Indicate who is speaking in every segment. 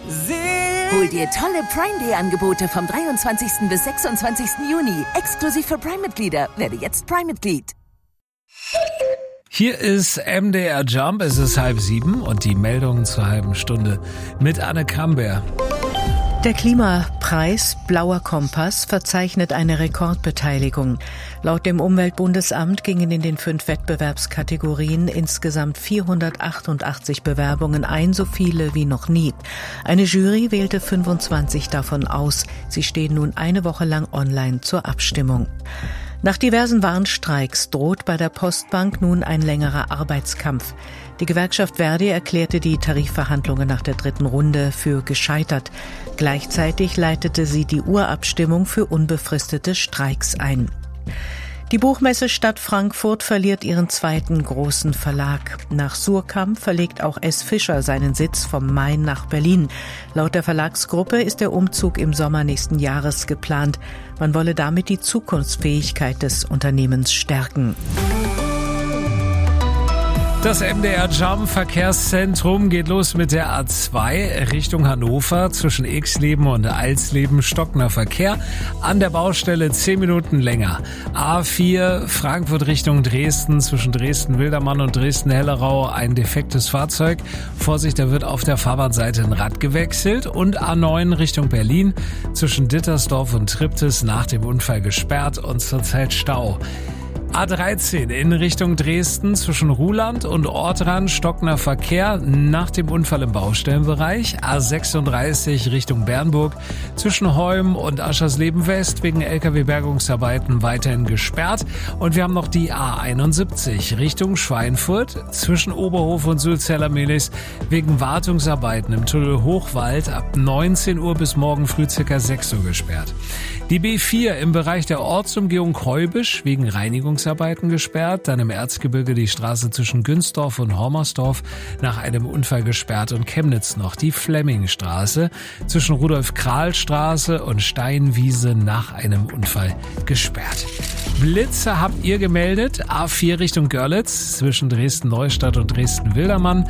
Speaker 1: Hol dir tolle Prime-Day-Angebote vom 23. bis 26. Juni. Exklusiv für Prime-Mitglieder. Werde jetzt Prime-Mitglied.
Speaker 2: Hier ist MDR Jump, es ist 6:30 und die Meldungen zur halben Stunde mit Anne Kamber.
Speaker 3: Der Klimapreis Blauer Kompass verzeichnet eine Rekordbeteiligung. Laut dem Umweltbundesamt gingen in den 5 Wettbewerbskategorien insgesamt 488 Bewerbungen ein, so viele wie noch nie. Eine Jury wählte 25 davon aus. Sie stehen nun eine Woche lang online zur Abstimmung. Nach diversen Warnstreiks droht bei der Postbank nun ein längerer Arbeitskampf. Die Gewerkschaft ver.di erklärte die Tarifverhandlungen nach der 3. Runde für gescheitert. Gleichzeitig leitete sie die Urabstimmung für unbefristete Streiks ein. Die Buchmesse Stadt Frankfurt verliert ihren 2. großen Verlag. Nach Suhrkamp verlegt auch S. Fischer seinen Sitz vom Main nach Berlin. Laut der Verlagsgruppe ist der Umzug im Sommer nächsten Jahres geplant. Man wolle damit die Zukunftsfähigkeit des Unternehmens stärken.
Speaker 2: Das MDR Jump Verkehrszentrum geht los mit der A2 Richtung Hannover zwischen Exleben und Alsleben. Stockender Verkehr. An der Baustelle 10 Minuten länger. A4 Frankfurt Richtung Dresden zwischen Dresden-Wildermann und Dresden-Hellerau ein defektes Fahrzeug. Vorsicht, da wird auf der Fahrbahnseite ein Rad gewechselt. Und A9 Richtung Berlin zwischen Dittersdorf und Triptis nach dem Unfall gesperrt und zurzeit Stau. A13 in Richtung Dresden zwischen Ruhland und Ortrand stockender Verkehr nach dem Unfall im Baustellenbereich. A36 Richtung Bernburg zwischen Heum und Aschersleben West wegen LKW-Bergungsarbeiten weiterhin gesperrt. Und wir haben noch die A71 Richtung Schweinfurt zwischen Oberhof und Sulzeller-Mehlis wegen Wartungsarbeiten im Tunnel Hochwald ab 19 Uhr bis morgen früh ca. 6 Uhr gesperrt. Die B4 im Bereich der Ortsumgehung Kreubisch wegen Reinigungsarbeiten gesperrt. Dann im Erzgebirge die Straße zwischen Günzdorf und Hormersdorf nach einem Unfall gesperrt. Und Chemnitz noch die Flemmingstraße zwischen Rudolf-Krahl-Straße und Steinwiese nach einem Unfall gesperrt. Blitze habt ihr gemeldet. A4 Richtung Görlitz zwischen Dresden-Neustadt und Dresden-Wildermann.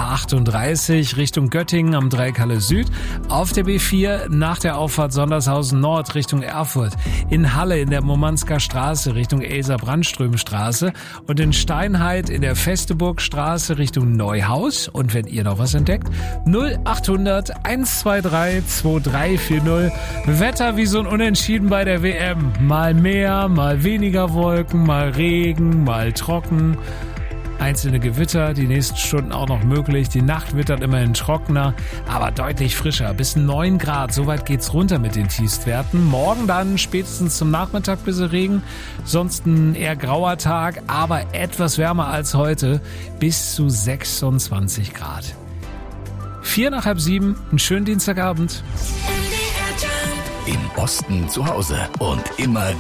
Speaker 2: A38 Richtung Göttingen am Dreieckhalle Süd. Auf der B4 nach der Auffahrt Sondershausen Nord Richtung Erfurt. In Halle in der Murmansker Straße Richtung Elsa-Brandström-Straße. Und in Steinheit in der Festeburgstraße Richtung Neuhaus. Und wenn ihr noch was entdeckt, 0800 123 2340. Wetter wie so ein Unentschieden bei der WM. Mal mehr, mal weniger Wolken, mal Regen, mal trocken. Einzelne Gewitter, die nächsten Stunden auch noch möglich. Die Nacht wird dann immerhin trockener, aber deutlich frischer. Bis 9 Grad, so weit geht's runter mit den Tiefstwerten. Morgen dann spätestens zum Nachmittag bisschen Regen. Sonst ein eher grauer Tag, aber etwas wärmer als heute. Bis zu 26 Grad. 6:45, einen schönen Dienstagabend.
Speaker 4: Im Osten zu Hause und immer